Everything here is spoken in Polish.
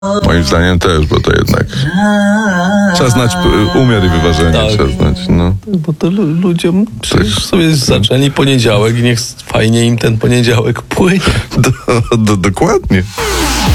Moim zdaniem też, bo to jednak trzeba znać umiar i wyważenie, Tak. trzeba znać, no. Bo to ludziom przecież sobie zaczęli poniedziałek i niech fajnie im ten poniedziałek płynie. Dokładnie.